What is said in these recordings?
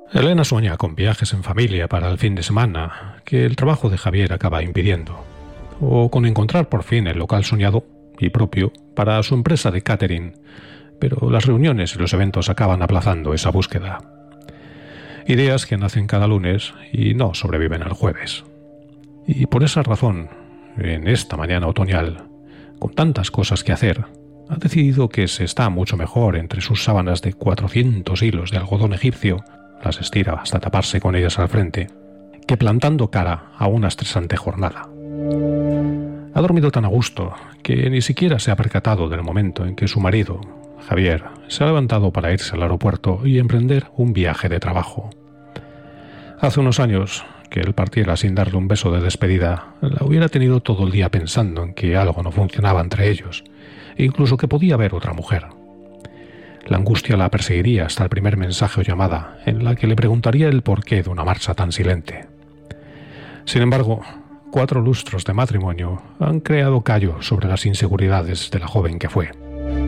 Elena sueña con viajes en familia para el fin de semana, que el trabajo de Javier acaba impidiendo, o con encontrar por fin el local soñado y propio para su empresa de catering, pero las reuniones y los eventos acaban aplazando esa búsqueda. Ideas que nacen cada lunes y no sobreviven al jueves. Y por esa razón, en esta mañana otoñal, con tantas cosas que hacer, ha decidido que se está mucho mejor entre sus sábanas de 400 hilos de algodón egipcio, las estira hasta taparse con ellas al frente, que plantando cara a una estresante jornada. Ha dormido tan a gusto que ni siquiera se ha percatado del momento en que su marido, Javier, se ha levantado para irse al aeropuerto y emprender un viaje de trabajo. Hace unos años, que él partiera sin darle un beso de despedida, la hubiera tenido todo el día pensando en que algo no funcionaba entre ellos, e incluso que podía haber otra mujer. La angustia la perseguiría hasta el primer mensaje o llamada, en la que le preguntaría el porqué de una marcha tan silente. Sin embargo, 4 lustros de matrimonio han creado callo sobre las inseguridades de la joven que fue.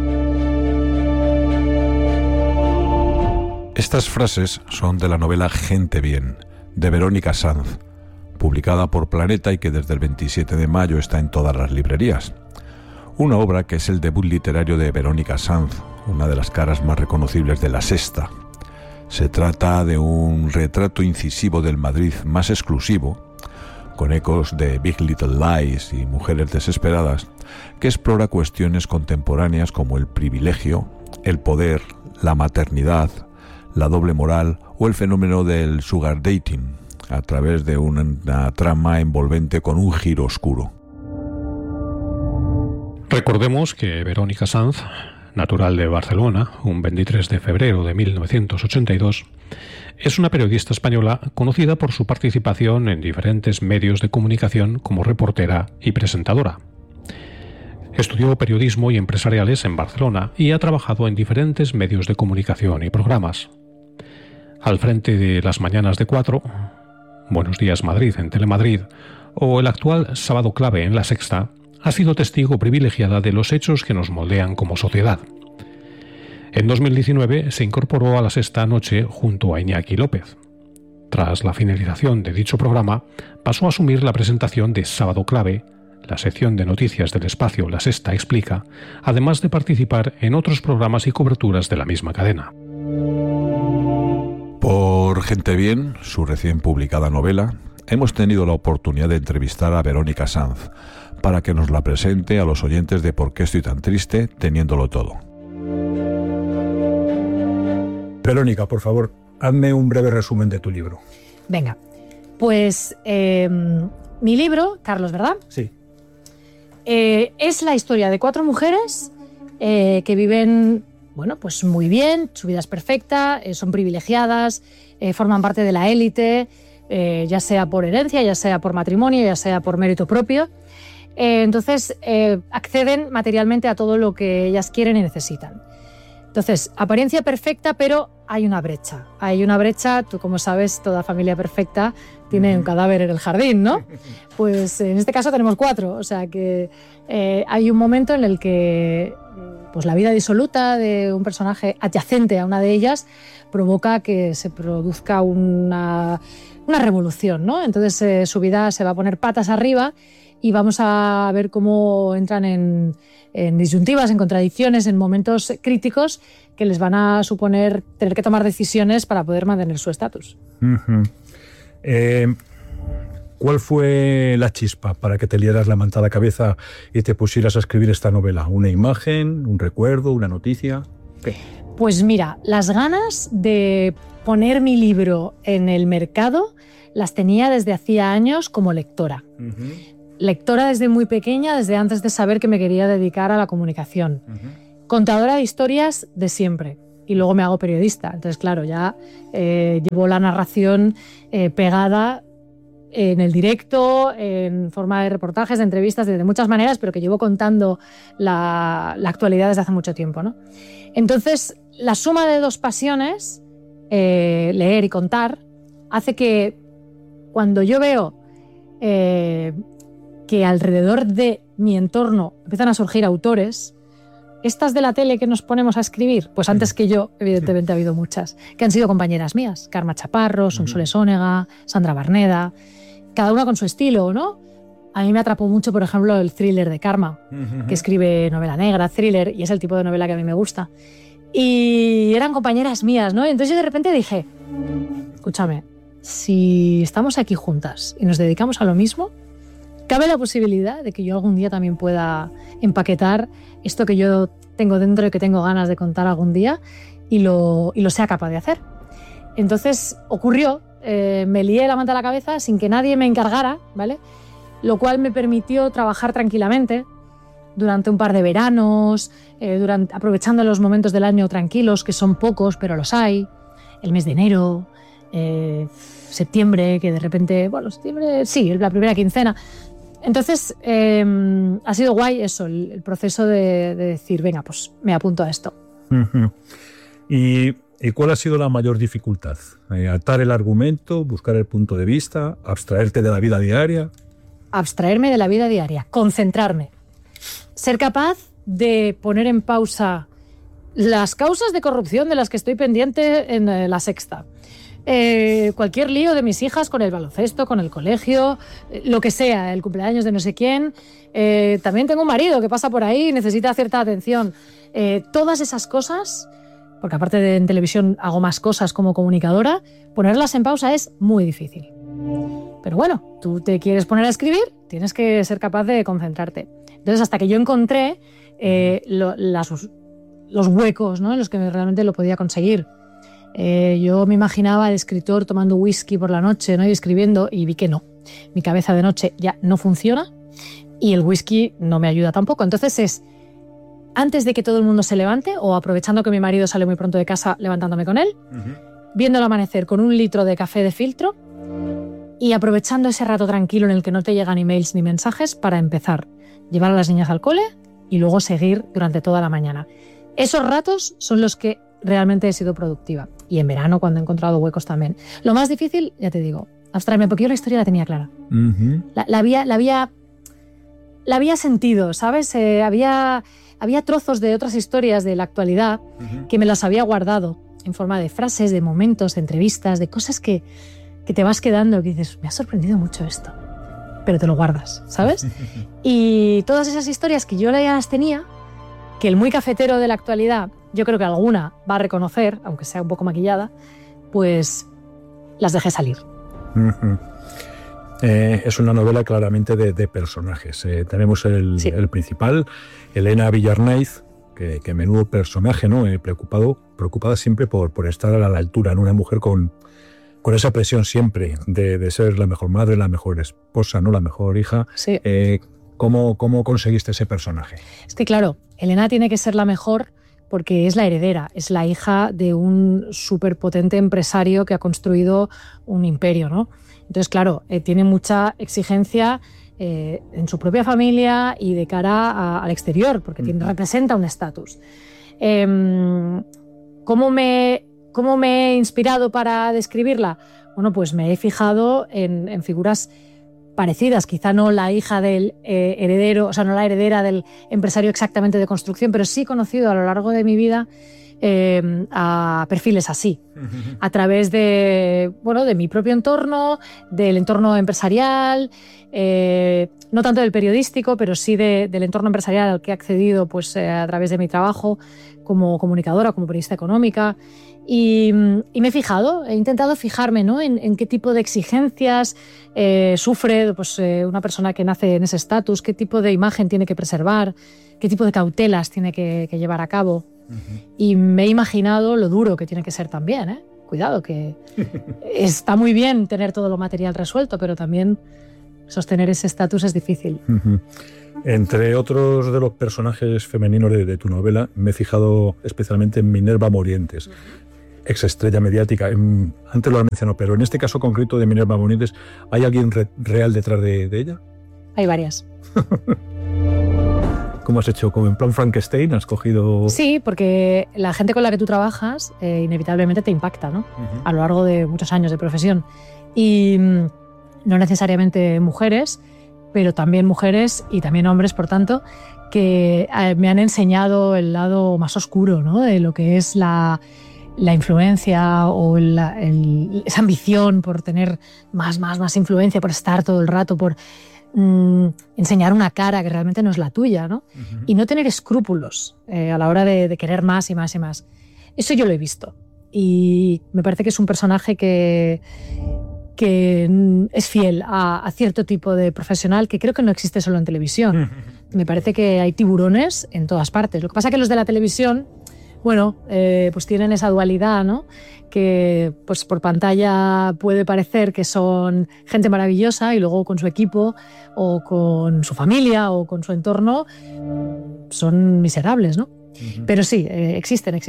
Estas frases son de la novela Gente Bien, de Verónica Sanz, publicada por Planeta y que desde el 27 de mayo está en todas las librerías. Una obra que es el debut literario de Verónica Sanz, una de las caras más reconocibles de La Sexta. Se trata de un retrato incisivo del Madrid más exclusivo, con ecos de Big Little Lies y Mujeres desesperadas, que explora cuestiones contemporáneas como el privilegio, el poder, la maternidad, la doble moral o el fenómeno del sugar dating, a través de una trama envolvente con un giro oscuro. Recordemos que Verónica Sanz, natural de Barcelona, un 23 de febrero de 1982, es una periodista española conocida por su participación en diferentes medios de comunicación como reportera y presentadora. Estudió periodismo y empresariales en Barcelona y ha trabajado en diferentes medios de comunicación y programas. Al frente de Las Mañanas de 4, Buenos Días Madrid en Telemadrid o el actual Sábado Clave en La Sexta, ha sido testigo privilegiada de los hechos que nos moldean como sociedad. En 2019 se incorporó a La Sexta Noche junto a Iñaki López. Tras la finalización de dicho programa, pasó a asumir la presentación de Sábado Clave, la sección de noticias del espacio La Sexta Explica, además de participar en otros programas y coberturas de la misma cadena. Por Gente Bien, su recién publicada novela, hemos tenido la oportunidad de entrevistar a Verónica Sanz para que nos la presente a los oyentes de Por qué estoy tan triste teniéndolo todo. Verónica, por favor, hazme un breve resumen de tu libro. Venga, pues mi libro, Carlos, ¿verdad? Sí. Es la historia de 4 mujeres que viven, bueno, pues muy bien, su vida es perfecta, son privilegiadas, forman parte de la élite, ya sea por herencia, ya sea por matrimonio, ya sea por mérito propio. Entonces, acceden materialmente a todo lo que ellas quieren y necesitan. Entonces, apariencia perfecta, pero hay una brecha. Hay una brecha, tú como sabes, toda familia perfecta tiene un cadáver en el jardín, ¿no? Pues en este caso tenemos 4, o sea que hay un momento en el que pues, la vida disoluta de un personaje adyacente a una de ellas provoca que se produzca una revolución, ¿no? Entonces su vida se va a poner patas arriba y vamos a ver cómo entran en disyuntivas, en contradicciones, en momentos críticos que les van a suponer tener que tomar decisiones para poder mantener su estatus. Uh-huh. ¿Cuál fue la chispa para que te lieras la manta a la cabeza y te pusieras a escribir esta novela? ¿Una imagen, un recuerdo, una noticia? ¿Qué? Pues mira, las ganas de poner mi libro en el mercado las tenía desde hacía años como lectora. Uh-huh. Lectora desde muy pequeña, desde antes de saber que me quería dedicar a la comunicación. Uh-huh. Contadora de historias de siempre. Y luego me hago periodista. Entonces, claro, ya llevo la narración pegada en el directo, en forma de reportajes, de entrevistas, de muchas maneras, pero que llevo contando la actualidad desde hace mucho tiempo, ¿no? Entonces, la suma de 2 pasiones, leer y contar, hace que cuando yo veo que alrededor de mi entorno empiezan a surgir autores, estas de la tele que nos ponemos a escribir, pues antes que yo, evidentemente ha habido muchas, que han sido compañeras mías. Carme Chaparro, Sonsoles Onega, Sandra Barneda, cada una con su estilo, ¿no? A mí me atrapó mucho, por ejemplo, el thriller de Karma, que escribe novela negra, thriller, y es el tipo de novela que a mí me gusta. Y eran compañeras mías, ¿no? Y entonces yo de repente dije, escúchame, si estamos aquí juntas y nos dedicamos a lo mismo, cabe la posibilidad de que yo algún día también pueda empaquetar esto que yo tengo dentro y que tengo ganas de contar algún día y lo sea capaz de hacer. Entonces ocurrió, me lié la manta a la cabeza sin que nadie me encargara, ¿vale? Lo cual me permitió trabajar tranquilamente durante un par de veranos, aprovechando los momentos del año tranquilos, que son pocos, pero los hay, el mes de enero, septiembre, que de repente, bueno, septiembre, sí, la primera quincena. Entonces, ha sido guay eso, el proceso de decir, venga, pues me apunto a esto. ¿Y cuál ha sido la mayor dificultad? ¿Atar el argumento, buscar el punto de vista, abstraerte de la vida diaria? Abstraerme de la vida diaria, concentrarme. Ser capaz de poner en pausa las causas de corrupción de las que estoy pendiente en La Sexta. Cualquier lío de mis hijas con el baloncesto, con el colegio, lo que sea, el cumpleaños de no sé quién. También tengo un marido que pasa por ahí y necesita cierta atención. Todas esas cosas, porque aparte de en televisión hago más cosas como comunicadora, ponerlas en pausa es muy difícil. Pero bueno, tú te quieres poner a escribir, tienes que ser capaz de concentrarte. Entonces, hasta que yo encontré los huecos, ¿no?, en los que realmente lo podía conseguir. Yo me imaginaba al escritor tomando whisky por la noche, ¿no?, y escribiendo, y vi que no. Mi cabeza de noche ya no funciona y el whisky no me ayuda tampoco. Entonces es antes de que todo el mundo se levante, o aprovechando que mi marido sale muy pronto de casa, levantándome con él, viendo el amanecer con un litro de café de filtro y aprovechando ese rato tranquilo en el que no te llegan emails ni mensajes para empezar, llevar a las niñas al cole y luego seguir durante toda la mañana. Esos ratos son los que realmente he sido productiva. Y en verano, cuando he encontrado huecos también. Lo más difícil, ya te digo, abstraerme, porque yo la historia la tenía clara. La había sentido, ¿sabes? Había trozos de otras historias de la actualidad que me las había guardado en forma de frases, de momentos, de entrevistas, de cosas que te vas quedando, que dices, me ha sorprendido mucho esto, pero te lo guardas, ¿sabes? Y todas esas historias que yo ya las tenía, que el muy cafetero de la actualidad, yo creo que alguna va a reconocer, aunque sea un poco maquillada, pues las dejé salir. Es una novela claramente de personajes. Tenemos el principal, Elena Villarnaiz, que menudo personaje, ¿no? Preocupada siempre por estar a la altura, ¿no? Una mujer con esa presión siempre de ser la mejor madre, la mejor esposa, ¿no?, la mejor hija. Sí. ¿Cómo conseguiste ese personaje? Es que claro, Elena tiene que ser la mejor porque es la heredera, es la hija de un superpotente empresario que ha construido un imperio, ¿no? Entonces, claro, tiene mucha exigencia en su propia familia y de cara al exterior, porque representa un estatus. ¿Cómo me he inspirado para describirla? Bueno, pues me he fijado en figuras parecidas, quizá no la hija del heredero, o sea, no la heredera del empresario exactamente de construcción, pero sí he conocido a lo largo de mi vida a perfiles así, a través de mi propio entorno, del entorno empresarial, no tanto del periodístico, pero sí del entorno empresarial al que he accedido pues, a través de mi trabajo como comunicadora, como periodista económica. Y me he fijado, he intentado fijarme, ¿no?, en qué tipo de exigencias sufre pues, una persona que nace en ese estatus, qué tipo de imagen tiene que preservar, qué tipo de cautelas tiene que llevar a cabo. Y me he imaginado lo duro que tiene que ser también, ¿eh? Cuidado, que está muy bien tener todo lo material resuelto, pero también sostener ese estatus es difícil. Entre otros de los personajes femeninos de tu novela, me he fijado especialmente en Minerva Morientes, exestrella mediática. Antes lo has mencionado, pero en este caso concreto de Minerva Morientes, ¿hay alguien real detrás de ella? Hay varias. ¿Cómo has hecho? ¿Como en plan Frankenstein? ¿Has cogido...? Sí, porque la gente con la que tú trabajas inevitablemente te impacta, ¿no? A lo largo de muchos años de profesión. Y no necesariamente mujeres, pero también mujeres y también hombres, por tanto, que me han enseñado el lado más oscuro, ¿no?, de lo que es la influencia o esa ambición por tener más influencia, por estar todo el rato, por enseñar una cara que realmente no es la tuya, ¿no? Uh-huh. Y no tener escrúpulos a la hora de querer más y más y más. Eso yo lo he visto. Y me parece que es un personaje que es fiel a cierto tipo de profesional que creo que no existe solo en televisión. Me parece que hay tiburones en todas partes. Lo que pasa es que los de la televisión, bueno, pues tienen esa dualidad, ¿no? Que pues por pantalla puede parecer que son gente maravillosa y luego con su equipo o con su familia o con su entorno son miserables, ¿no? Uh-huh. Pero sí, existen.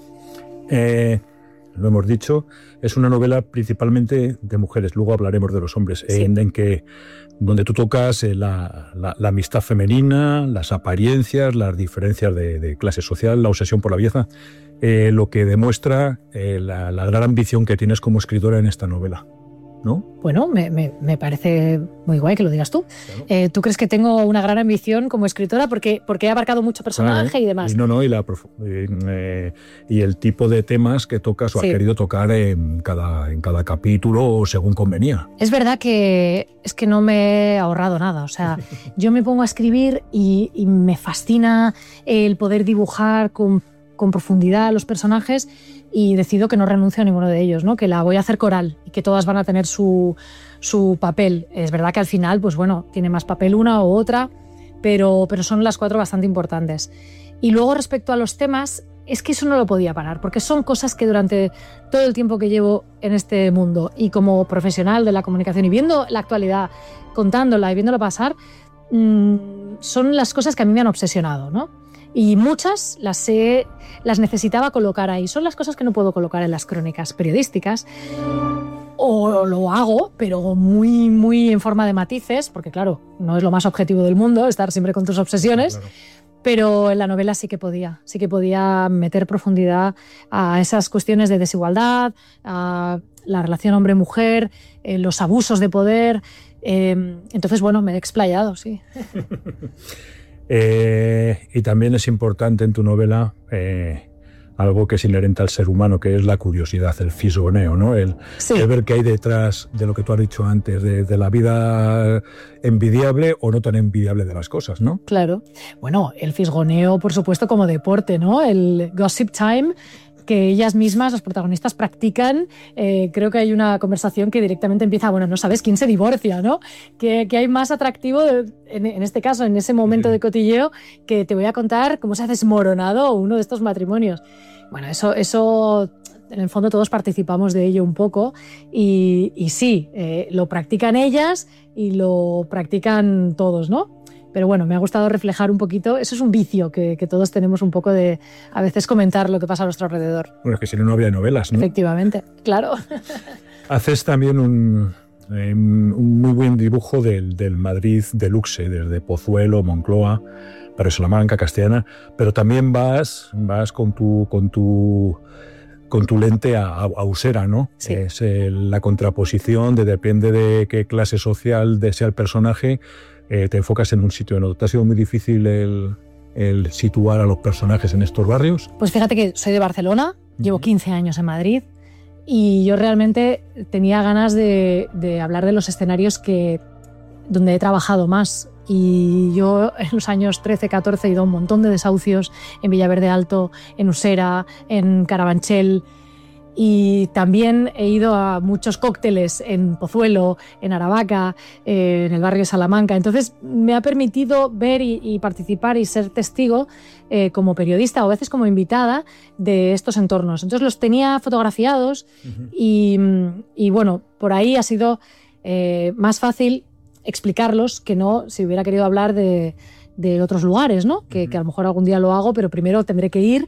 Lo hemos dicho, es una novela principalmente de mujeres, luego hablaremos de los hombres, sí. Donde tú tocas la amistad femenina, las apariencias, las diferencias de clase social, la obsesión por la belleza, lo que demuestra la gran ambición que tienes como escritora en esta novela, ¿no? Bueno, me parece muy guay que lo digas tú. Claro. ¿Tú crees que tengo una gran ambición como escritora? Porque he abarcado mucho personaje y demás. Y el tipo de temas que tocas o has querido tocar en cada capítulo o según convenía. Es verdad que es que no me he ahorrado nada. O sea, yo me pongo a escribir y me fascina el poder dibujar con profundidad los personajes y decido que no renuncio a ninguno de ellos, ¿no? Que la voy a hacer coral y que todas van a tener su papel. Es verdad que al final, pues bueno, tiene más papel una u otra, pero son las 4 bastante importantes. Y luego respecto a los temas, es que eso no lo podía parar, porque son cosas que durante todo el tiempo que llevo en este mundo y como profesional de la comunicación y viendo la actualidad, contándola y viéndola pasar, son las cosas que a mí me han obsesionado, ¿no? Y muchas las necesitaba colocar ahí. Son las cosas que no puedo colocar en las crónicas periodísticas. O lo hago, pero muy, muy en forma de matices, porque claro, no es lo más objetivo del mundo estar siempre con tus obsesiones, claro. Pero en la novela sí que podía meter profundidad a esas cuestiones de desigualdad, a la relación hombre-mujer, los abusos de poder. Entonces, bueno, me he explayado, sí. Y también es importante en tu novela algo que es inherente al ser humano, que es la curiosidad, el fisgoneo, ¿no? El ver qué hay detrás de lo que tú has dicho antes, de la vida envidiable o no tan envidiable de las cosas, ¿no? Claro. Bueno, el fisgoneo, por supuesto, como deporte, ¿no? El gossip time, que ellas mismas, los protagonistas, practican. Creo que hay una conversación que directamente empieza, bueno, no sabes quién se divorcia, ¿no? Que hay más atractivo, en este caso, en ese momento de cotilleo, que te voy a contar cómo se ha desmoronado uno de estos matrimonios. Bueno, eso en el fondo todos participamos de ello un poco y sí, lo practican ellas y lo practican todos, ¿no? Pero bueno, me ha gustado reflejar un poquito. Eso es un vicio que todos tenemos un poco de a veces comentar lo que pasa a nuestro alrededor. Bueno, es que si no habría novelas, ¿no? Efectivamente, claro. Haces también un muy buen dibujo del Madrid deluxe, desde Pozuelo, Moncloa, Barrio Salamanca, Castellana, pero también vas con tu lente a Usera, ¿no? Sí. Es la contraposición depende de qué clase social sea el personaje. Te enfocas en un sitio en otro. ¿Te ha sido muy difícil el situar a los personajes en estos barrios? Pues fíjate que soy de Barcelona, llevo 15 años en Madrid y yo realmente tenía ganas de hablar de los escenarios donde he trabajado más. Y yo en los años 13, 14 he ido a un montón de desahucios en Villaverde Alto, en Usera, en Carabanchel. Y también he ido a muchos cócteles en Pozuelo, en Aravaca, en el barrio de Salamanca. Entonces me ha permitido ver y participar y ser testigo como periodista o a veces como invitada de estos entornos. Entonces los tenía fotografiados y bueno, por ahí ha sido más fácil explicarlos que no si hubiera querido hablar de otros lugares, ¿no? Que a lo mejor algún día lo hago, pero primero tendré que ir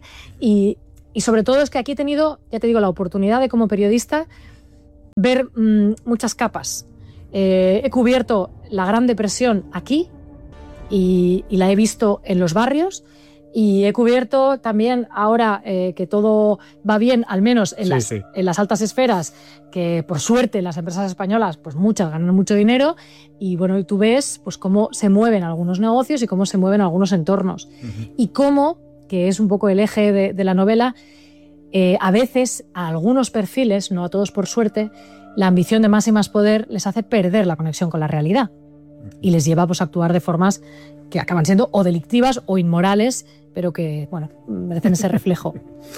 y sobre todo es que aquí he tenido, ya te digo, la oportunidad de como periodista ver muchas capas. He cubierto la Gran Depresión aquí y la he visto en los barrios Y he cubierto también, ahora que todo va bien, al menos en las altas esferas, que por suerte las empresas españolas, pues muchas ganan mucho dinero, y bueno, y tú ves pues cómo se mueven algunos negocios y cómo se mueven algunos entornos. Y cómo, que es un poco el eje de la novela, a veces a algunos perfiles, no a todos por suerte, la ambición de más y más poder les hace perder la conexión con la realidad y les lleva pues, a actuar de formas que acaban siendo o delictivas o inmorales, pero que, bueno, merecen ese reflejo.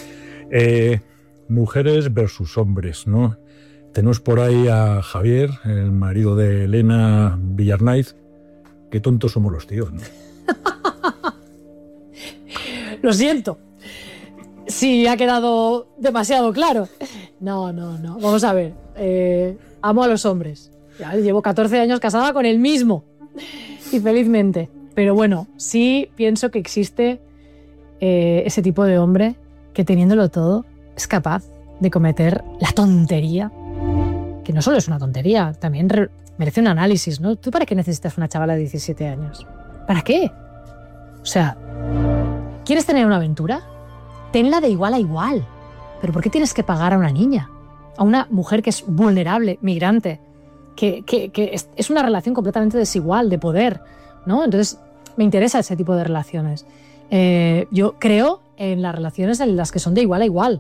Mujeres versus hombres, ¿no? Tenemos por ahí a Javier, el marido de Elena Villarnaiz. Qué tontos somos los tíos, ¿no? Lo siento. Sí, ha quedado demasiado claro. No. Vamos a ver. Amo a los hombres. Ya, llevo 14 años casada con el mismo. Y felizmente. Pero bueno, sí pienso que existe ese tipo de hombre que, teniéndolo todo, es capaz de cometer la tontería, que no solo es una tontería, también merece un análisis, ¿no? ¿Tú para qué necesitas una chavala de 17 años? ¿Para qué? O sea, ¿quieres tener una aventura? Tenla de igual a igual. ¿Pero por qué tienes que pagar a una niña? A una mujer que es vulnerable, migrante, que es una relación completamente desigual de poder, ¿no? Entonces, me interesa ese tipo de relaciones. Yo creo en las relaciones en las que son de igual a igual.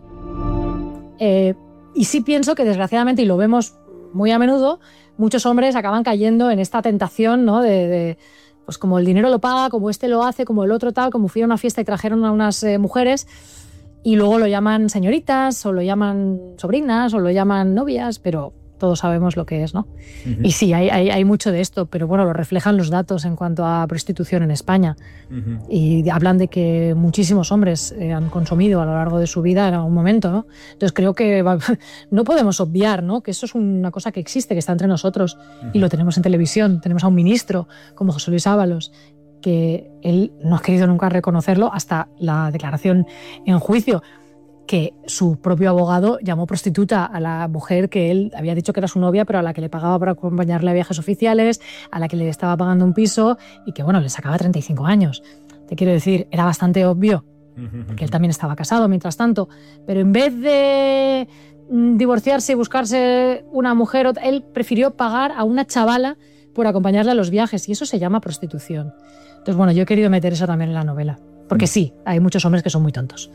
Y sí pienso que, desgraciadamente, y lo vemos muy a menudo, muchos hombres acaban cayendo en esta tentación, ¿no? Pues como el dinero lo paga, como este lo hace, como el otro tal, como fui a una fiesta y trajeron a unas mujeres y luego lo llaman señoritas, o lo llaman sobrinas, o lo llaman novias, pero todos sabemos lo que es, ¿no? Uh-huh. Y sí, hay mucho de esto, pero bueno, lo reflejan los datos en cuanto a prostitución en España. Uh-huh. Y hablan de que muchísimos hombres han consumido a lo largo de su vida en algún momento, ¿no? Entonces creo que no podemos obviar, ¿no? Que eso es una cosa que existe, que está entre nosotros, uh-huh. Y lo tenemos en televisión. Tenemos a un ministro como José Luis Ábalos, que él no ha querido nunca reconocerlo hasta la declaración en juicio, que su propio abogado llamó prostituta a la mujer que él había dicho que era su novia, pero a la que le pagaba para acompañarle a viajes oficiales, a la que le estaba pagando un piso y que, bueno, le sacaba 35 años. Te quiero decir, era bastante obvio, porque él también estaba casado mientras tanto, pero en vez de divorciarse y buscarse una mujer, él prefirió pagar a una chavala por acompañarle a los viajes, y eso se llama prostitución. Entonces, bueno, yo he querido meter eso también en la novela, porque sí, hay muchos hombres que son muy tontos.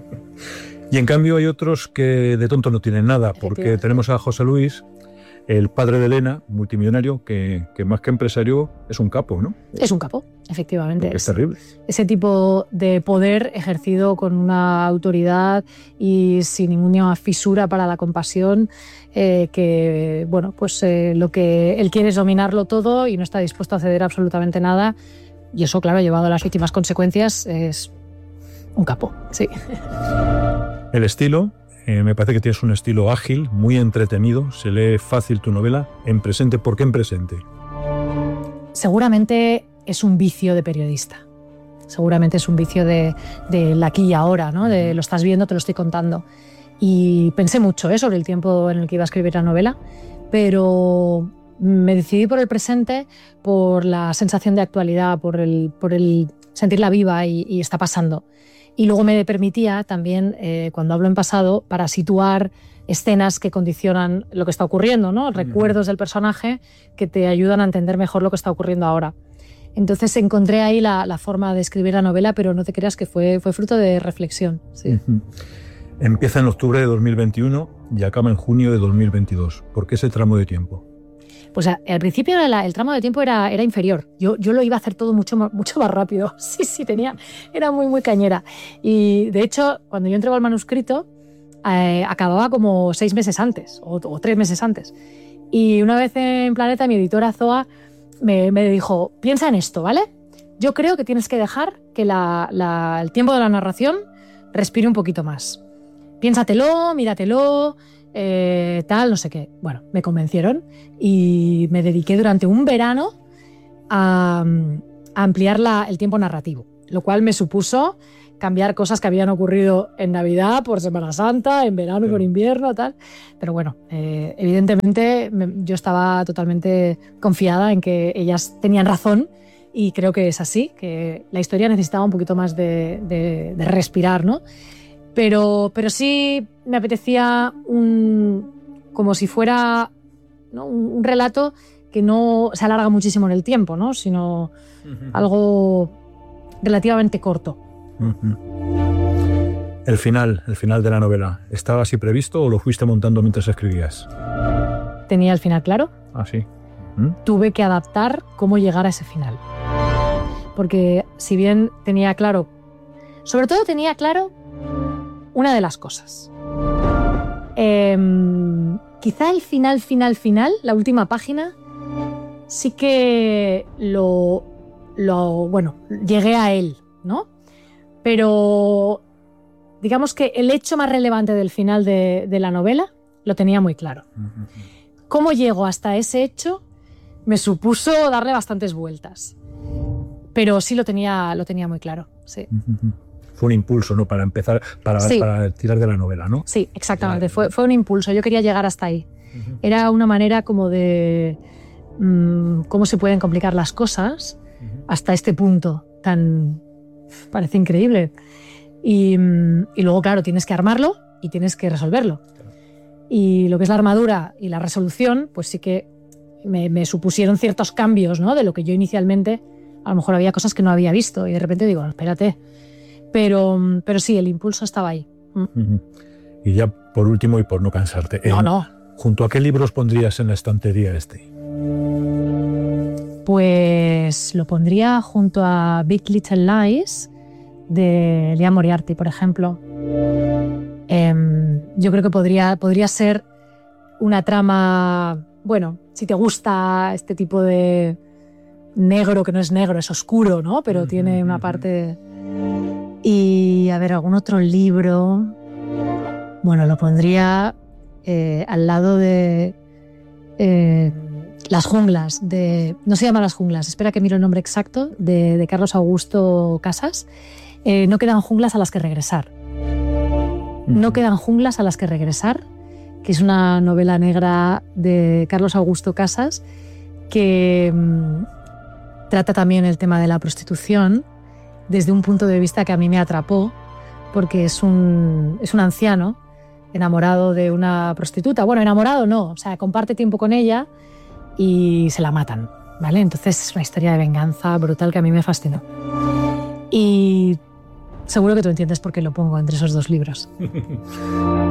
Y en cambio hay otros que de tonto no tienen nada, porque tenemos a José Luis, el padre de Elena, multimillonario, que más que empresario es un capo, ¿no? Es un capo, efectivamente. Es terrible. Ese tipo de poder ejercido con una autoridad y sin ninguna fisura para la compasión, que, bueno, pues lo que él quiere es dominarlo todo y no está dispuesto a ceder absolutamente nada. Y eso, claro, llevado a las últimas consecuencias, es un capo, sí. El estilo, me parece que tienes un estilo ágil, muy entretenido, se lee fácil tu novela. En presente, ¿por qué en presente? Seguramente es un vicio de periodista. Seguramente es un vicio del aquí y ahora, ¿no? De lo estás viendo, te lo estoy contando. Y pensé mucho sobre el tiempo en el que iba a escribir la novela, pero me decidí por el presente, por la sensación de actualidad, por el sentirla viva y está pasando. Y luego me permitía también, cuando hablo en pasado, para situar escenas que condicionan lo que está ocurriendo, ¿no? Recuerdos del personaje que te ayudan a entender mejor lo que está ocurriendo ahora. Entonces encontré ahí la forma de escribir la novela, pero no te creas que fue fruto de reflexión. Sí. Empieza en octubre de 2021 y acaba en junio de 2022. ¿Por qué ese tramo de tiempo? Pues al principio el tramo de tiempo era inferior. Yo lo iba a hacer todo mucho más rápido. Sí, era muy, muy cañera. Y de hecho, cuando yo entrego el manuscrito, acababa como 6 meses antes o 3 meses antes. Y una vez en Planeta, mi editora Zoa me dijo, piensa en esto, ¿vale? Yo creo que tienes que dejar que el tiempo de la narración respire un poquito más. Piénsatelo, míratelo, tal, no sé qué. Bueno, me convencieron y me dediqué durante un verano a ampliar el tiempo narrativo, lo cual me supuso cambiar cosas que habían ocurrido en Navidad, por Semana Santa, en verano y por invierno, tal. Pero bueno, evidentemente yo estaba totalmente confiada en que ellas tenían razón y creo que es así, que la historia necesitaba un poquito más de respirar, ¿no? Pero sí me apetecía como si fuera, ¿no?, un relato que no se alarga muchísimo en el tiempo, ¿no?, sino algo relativamente corto. El final de la novela, ¿estaba así previsto o lo fuiste montando mientras escribías? Tenía el final claro. Ah, sí. Tuve que adaptar cómo llegar a ese final. Porque si bien tenía claro, sobre todo tenía claro una de las cosas. Quizá el final, la última página, sí que bueno, llegué a él, ¿no? Pero digamos que el hecho más relevante del final de la novela lo tenía muy claro. ¿Cómo llego hasta ese hecho? Me supuso darle bastantes vueltas. Pero sí lo tenía muy claro, sí. Fue un impulso, ¿no?, para empezar, para tirar de la novela, ¿no? Sí, exactamente. Fue un impulso. Yo quería llegar hasta ahí. Era una manera como de cómo se pueden complicar las cosas hasta este punto tan... parece increíble. Y luego, claro, tienes que armarlo y tienes que resolverlo. Y lo que es la armadura y la resolución, pues sí que me supusieron ciertos cambios, ¿no?, de lo que yo inicialmente, a lo mejor había cosas que no había visto y de repente digo, espérate. Pero sí, el impulso estaba ahí. Y ya por último, y por no cansarte, No. ¿junto a qué libros pondrías en la estantería este? Pues lo pondría junto a Big Little Lies de Liam Moriarty, por ejemplo. Yo creo que podría ser una trama, bueno, si te gusta este tipo de negro, que no es negro, es oscuro, ¿no?, pero tiene una parte... Y, a ver, algún otro libro... Bueno, lo pondría al lado de Las junglas, no se llama Las junglas, espera que miro el nombre exacto, de Carlos Augusto Casas. No quedan junglas a las que regresar. No quedan junglas a las que regresar, que es una novela negra de Carlos Augusto Casas que trata también el tema de la prostitución desde un punto de vista que a mí me atrapó, porque es un anciano enamorado de una prostituta. Bueno, enamorado no, o sea, comparte tiempo con ella y se la matan, ¿vale? Entonces es una historia de venganza brutal que a mí me fascinó. Y seguro que tú entiendes por qué lo pongo entre esos dos libros.